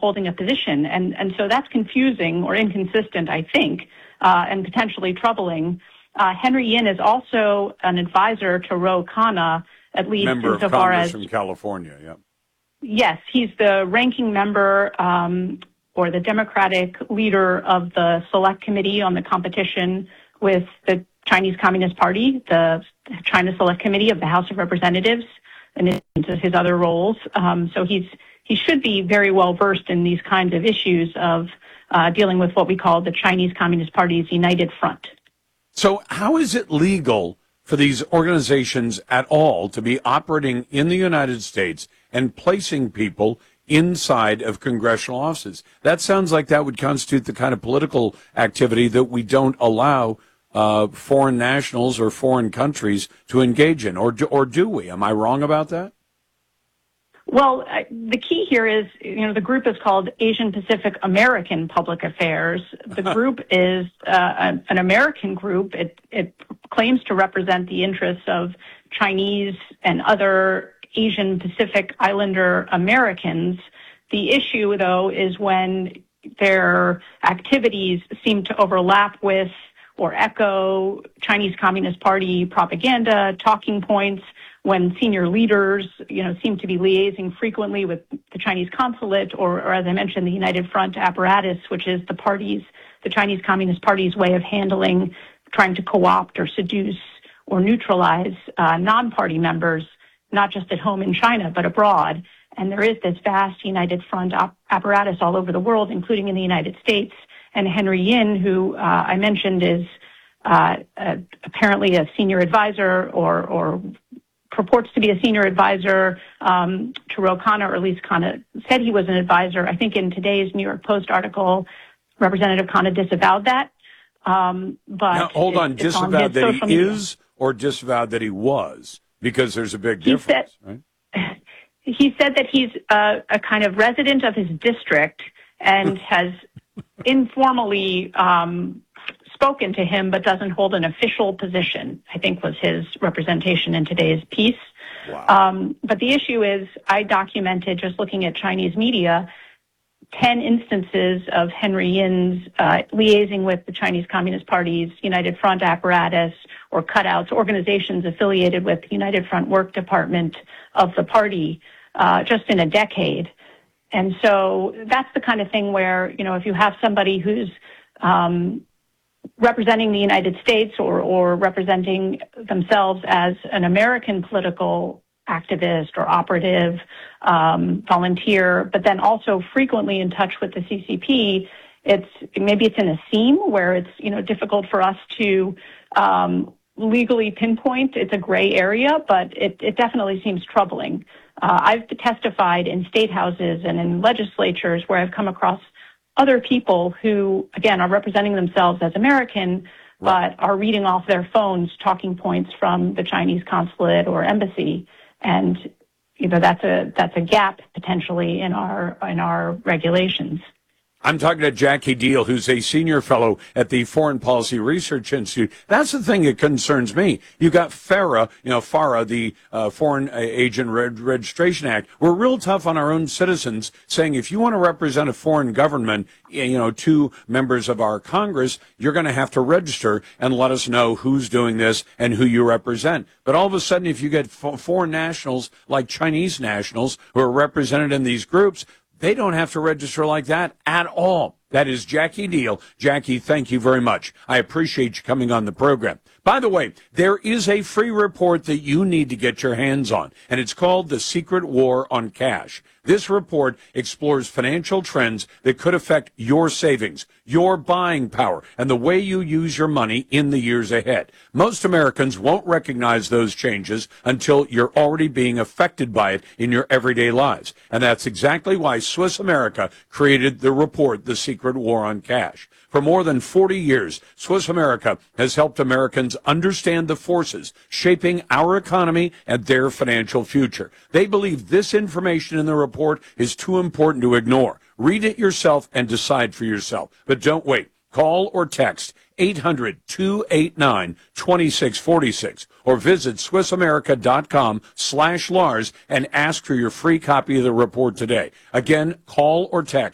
holding a position. And so that's confusing or inconsistent, I think, and potentially troubling. Henry Yin is also an advisor to Ro Khanna, at least member of insofar Congress as from California. Yeah. Yes, he's the ranking member or the Democratic leader of the Select Committee on the Competition with the Chinese Communist Party, the China Select Committee of the House of Representatives, and into his other roles. So he should be very well versed in these kinds of issues of dealing with what we call the Chinese Communist Party's United Front. So how is it legal for these organizations at all to be operating in the United States and placing people inside of congressional offices? That sounds like that would constitute the kind of political activity that we don't allow foreign nationals or foreign countries to engage in, or do we? Am I wrong about that? Well, the key here is, the group is called Asian Pacific American Public Affairs. The group is an American group. It claims to represent the interests of Chinese and other Asian Pacific Islander Americans. The issue, though, is when their activities seem to overlap with or echo Chinese Communist Party propaganda, talking points, when senior leaders, seem to be liaising frequently with the Chinese consulate or as I mentioned, the United Front apparatus, which is the Chinese Communist Party's way of handling, trying to co-opt or seduce or neutralize non-party members, not just at home in China, but abroad. And there is this vast United Front apparatus all over the world, including in the United States. And Henry Yin, who I mentioned is apparently a senior advisor or purports to be a senior advisor to Ro Khanna, or at least Khanna said he was an advisor. I think in today's New York Post article, Representative Khanna disavowed that. But now, hold on, disavowed that he media. is or disavowed that he was? Because there's a big difference, right? He said that he's a kind of resident of his district and has informally spoken to him, but doesn't hold an official position, I think was his representation in today's piece. Wow. But the issue is, I documented, just looking at Chinese media, 10 instances of Henry Yin's liaising with the Chinese Communist Party's United Front apparatus or cutouts, organizations affiliated with the United Front Work Department of the party, just in a decade. And so that's the kind of thing where, if you have somebody who's representing the United States or representing themselves as an American political activist or operative, volunteer, but then also frequently in touch with the CCP, maybe it's in a seam where it's, difficult for us to legally pinpoint. It's a gray area, but it definitely seems troubling. I've testified in state houses and in legislatures where I've come across other people who, again, are representing themselves as American, but are reading off their phones talking points from the Chinese consulate or embassy. And, that's a gap potentially in our regulations. I'm talking to Jackie Deal, who's a senior fellow at the Foreign Policy Research Institute. That's the thing that concerns me. You got FARA, the Foreign Agent Registration Act. We're real tough on our own citizens, saying if you want to represent a foreign government, two members of our Congress, you're going to have to register and let us know who's doing this and who you represent. But all of a sudden, if you get foreign nationals like Chinese nationals who are represented in these groups, they don't have to register like that at all. That is Jackie Deal. Jackie, thank you very much. I appreciate you coming on the program. By the way, there is a free report that you need to get your hands on, and it's called The Secret War on Cash. This report explores financial trends that could affect your savings, your buying power, and the way you use your money in the years ahead. Most Americans won't recognize those changes until you're already being affected by it in your everyday lives. And that's exactly why Swiss America created the report, The Secret War on Cash. For more than 40 years, Swiss America has helped Americans understand the forces shaping our economy and their financial future. They believe this information in the report is too important to ignore. Read it yourself and decide for yourself. But don't wait. Call or text 800-289-2646 or visit SwissAmerica.com/Lars and ask for your free copy of the report today. Again, call or text